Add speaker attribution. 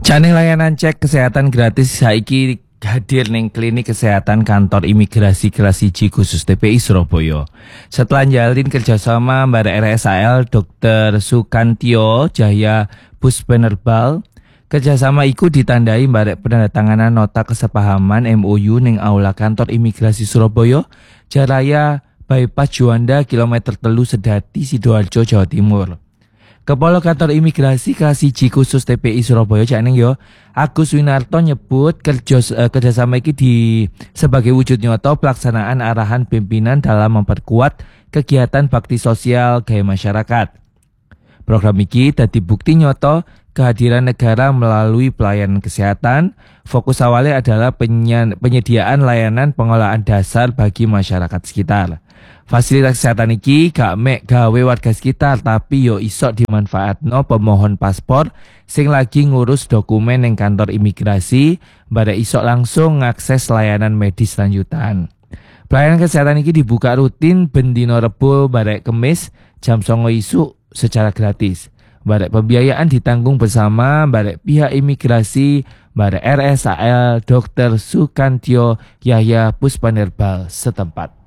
Speaker 1: Jane layanan cek kesehatan gratis saiki hadir ning klinik kesehatan kantor imigrasi kelas 1 khusus TPI Surabaya. Setelah jalin kerjasama bareng RSAL Dr. Sukantio Jaya Puspenerbal, kerjasama iku ditandai bareng penandatanganan nota kesepahaman MOU ning aula kantor imigrasi Surabaya, Jaraya Bypass Juanda kilometer 3 Sedati Sidoarjo Jawa Timur. Kepala Kantor Imigrasi kelas 1 khusus TPI Surabaya Cak Neng yo Agus Winarto nyebut kerjasama ini sebagai wujud nyata pelaksanaan arahan pimpinan dalam memperkuat kegiatan bakti sosial gaya masyarakat. Program ini dadi bukti nyata kehadiran negara melalui pelayanan kesehatan. Fokus awalnya adalah penyediaan layanan pengolahan dasar bagi masyarakat sekitar. Fasilitas kesehatan iki gak mek gawe warga sekitar, tapi yo isok dimanfaatno pemohon paspor sing lagi ngurus dokumen ning kantor imigrasi, bare isok langsung ngakses layanan medis lanjutan. Pelayanan kesehatan iki dibuka rutin ben dina Rebo bare Kemis jam 09.00 isuk secara gratis. Bare pembiayaan ditanggung bersama bare pihak imigrasi, bare RSAL Dr. Sukantio Yahya Puspanerbal setempat.